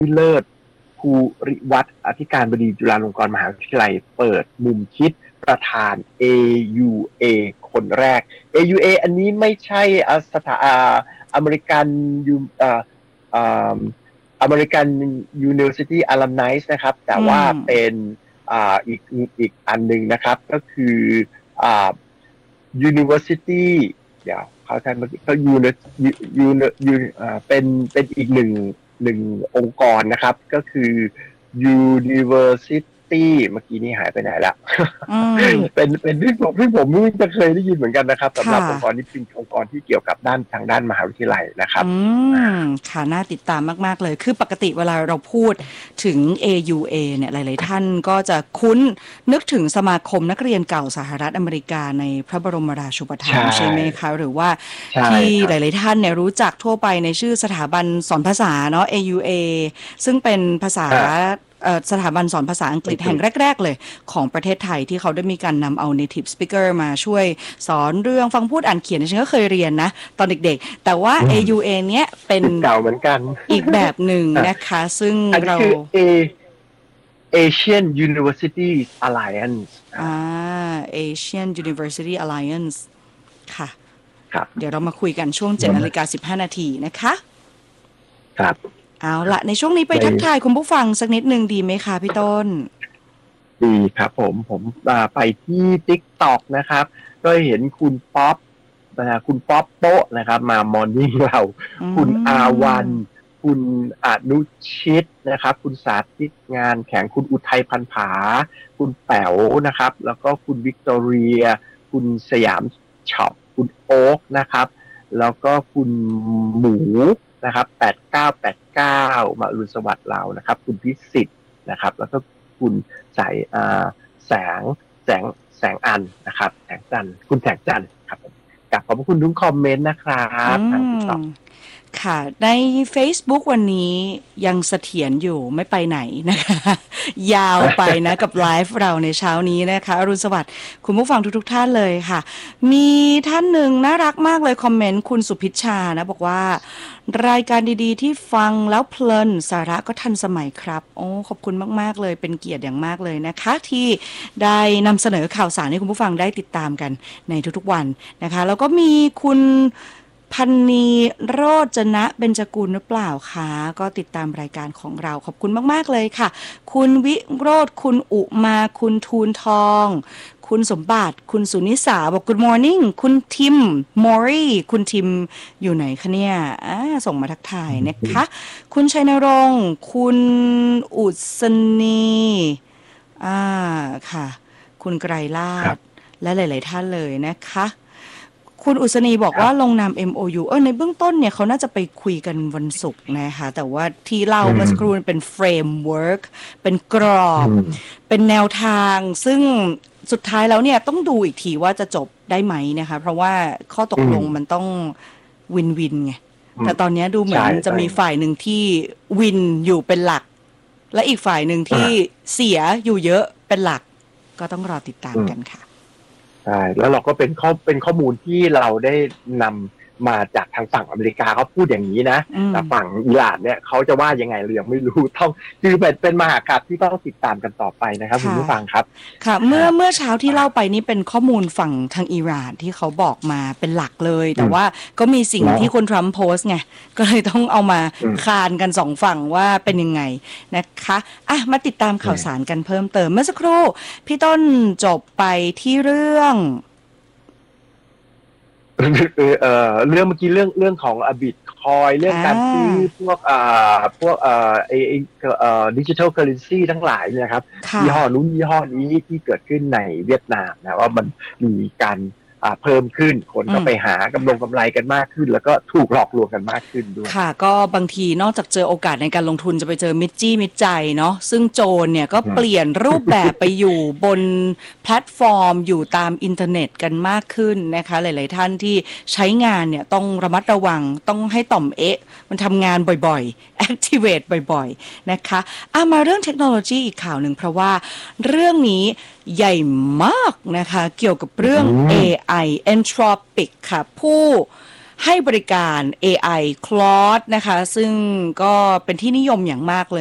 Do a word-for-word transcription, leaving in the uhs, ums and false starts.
เลิศภูริวัฒน์อธิการบดีจุฬาลงกรณ์มหาวิทยาลัยเปิดมุมคิดประธาน เอ ยู เอ คนแรก เอ ยู เอ อันนี้ไม่ใช่สถาอเมริกันยูเอ่อเอ่ออเมริกัน University Alumni นะครับแต่ว่าเป็นอ่าอีกอีกอันหนึ่งนะครับก็คืออ่า University เดี๋ยวเขาใช้เมื่อกี้เขายูนยูนยูอ่าเป็นเป็นอีกหนึ่งหนึ่งองค์กรนะครับก็คือ University เมื่อกี้นี้หายไปไหนละเป็นเป็นที่ผมที่ผมไม่จะเคยได้ยินเหมือนกันนะครับสำหรับองค์กรนี้เป็นองค์กรที่เกี่ยวกับด้านทางด้านมหาวิทยาลัยนะครับอืมค่ะน่าติดตามมากๆเลยคือปกติเวลาเราพูดถึง เอ ยู เอ เนี่ยหลายๆท่านก็จะคุ้นนึกถึงสมาคมนักเรียนเก่าสหรัฐอเมริกาในพระบรมราชูปถัมภ์ใช่ไหมคะหรือว่าที่หลายๆท่านเนี่ยรู้จักทั่วไปในชื่อสถาบันสอนภาษาเนาะ เอ ยู เอ ซึ่งเป็นภาษาสถาบันสอนภาษาอังกฤษแห่งแรกๆเลยของประเทศไทยที่เขาได้มีการนำเอา native speaker มาช่วยสอนเรื่องฟังพูดอ่านเขียนฉันก็เคยเรียนนะตอนเด็กๆแต่ว่า เอ ยู เอ เนี้ยเป็นเก่าเหมือนกันอีกแบบหนึ่งนะคะซึ่งเรา Asian University Alliance อ่า Asian University Alliance ค่ะครับเดี๋ยวเรามาคุยกันช่วง เจ็ดนาฬิกาสิบห้านาทีนะคะครับเอาละในช่วงนี้ไปทักทายคุณผู้ฟังสักนิดนึงดีไหมคะพี่ต้นดีครับผมผมไปที่ TikTok นะครับก็เห็นคุณป๊อปนะคุณป๊อปโต๊ะนะครับมามอร์นิ่งเราคุณอาวันคุณอนุชิตนะครับคุณสาธิตงานแข่งคุณอุทัยพันผาคุณแป๋วนะครับแล้วก็คุณวิกตอเรียคุณสยามช็อปคุณโอ๊กนะครับแล้วก็คุณหมูนะครับแปดเก้าแปดเก้ามาอรุณสวัสดิ์เรานะครับคุณพิสิทธิ์นะครับแล้วก็คุณสายอ่าแสงแสงแสงอันนะครับแสงจันทร์คุณแสงจันทร์ครับกลับขอบคุณทุกคอมเมนต์นะครับทาง TikTok ค่ะใน Facebook วันนี้ยังเสถียรอยู่ไม่ไปไหนนะคะยาวไปนะกับไลฟ์เราในเช้านี้นะคะอรุณสวัสดิ์คุณผู้ฟังทุกๆท่านเลยค่ะมีท่านหนึ่งน่ารักมากเลยคอมเมนต์คุณสุพิชชานะบอกว่ารายการดีๆที่ฟังแล้วเพลินสาระก็ทันสมัยครับโอ้ขอบคุณมากๆเลยเป็นเกียรติอย่างมากเลยนะคะที่ได้นำเสนอข่าวสารให้คุณผู้ฟังได้ติดตามกันในทุกๆวันนะคะแล้วก็มีคุณพันนีโรจนะเบญจกุลหรือเปล่าคะก็ติดตามรายการของเราขอบคุณมากๆเลยค่ะคุณวิโรจน์คุณอุมาคุณทูลทองคุณสมบัติคุณสุนิสาบอก Good morning คุณทิมมอรี่คุณทิมอยู่ไหนคะเนี่ยอ่าส่งมาทักทายนะคะคุณชัยนรงค์คุณอุศนีอ่าค่ะคุณไกรลาภและหลายๆท่านเลยนะคะคุณอุศนีบอกว่าลงนาม เอ็ม โอ ยู เออในเบื้องต้นเนี่ยเขาน่าจะไปคุยกันวันศุกร์นะคะแต่ว่าที่เล่าเมื่อสักครู่เป็นเฟรมเวิร์กเป็นกรอบเป็นแนวทางซึ่งสุดท้ายแล้วเนี่ยต้องดูอีกทีว่าจะจบได้ไหมนะคะเพราะว่าข้อตกลงมันต้องวินวินไงแต่ตอนนี้ดูเหมือนจะมีฝ่ายหนึ่งที่วินอยู่เป็นหลักและอีกฝ่ายหนึ่งที่เสียอยู่เยอะเป็นหลักก็ต้องรอติดตามกันค่ะใช่แล้วเราก็เป็นข้อเป็นข้อมูลที่เราได้นำมาจากทางฝั่งอเมริกาเขาพูดอย่างนี้นะแต่ฝั่งอิหร่านเนี่ยเขาจะว่ายังไงเรายังไม่รู้ต้องคือเป็นเป็นมหากาพย์ที่ต้องติดตามกันต่อไปนะครับคุณผู้ฟังครับค่ะเมื่อเมื่อเช้าที่เล่าไปนี่เป็นข้อมูลฝั่งทางอิหร่านที่เขาบอกมาเป็นหลักเลยแต่ว่าก็มีสิ่งที่คุณทรัมป์โพสต์ไงก็เลยต้องเอามาคานกันสองฝั่งว่าเป็นยังไงนะคะอ่ะมาติดตามข่าวสารกันเพิ่มเติมเมื่อสักครู่พี่ต้นจบไปที่เรื่องเอ่อเรื่องเมื่อกี้เรื่องเรื่องของบิตคอยเรื่องการซื้อพวกอ่าพวกเอ่อไอเอ่อดิจิทัลเคอเรนซีทั้งหลายเนี่ยครับยี่ห้อนู้นยี่ห้อนี้ที่เกิดขึ้นในเวียดนามนะว่ามันมีการอ่าเพิ่มขึ้นคนก็ไปหากำลงกำไรกันมากขึ้นแล้วก็ถูกหลอกลวงกันมากขึ้นด้วยค่ะก็บางทีนอกจากเจอโอกาสในการลงทุนจะไปเจอมิจจี้มิจใจเนาะซึ่งโจรเนี่ยก็เปลี่ยนรูปแบบไปอยู่บนแพลตฟอร์มอยู่ตามอินเทอร์เน็ตกันมากขึ้นนะคะหลายๆท่านที่ใช้งานเนี่ยต้องระมัดระวังต้องให้ต่อมเอ๊ะมันทำงานบ่อยๆ activate บ่อยๆนะคะอ่ะมาเรื่องเทคโนโลยีอีกข่าวหนึ่งเพราะว่าเรื่องนี้ใหญ่มากนะคะเกี่ยวกับเรื่อง เอ ไอ Anthropic ค่ะผู้ให้บริการ เอ ไอ Claude นะคะซึ่งก็เป็นที่นิยมอย่างมากเลย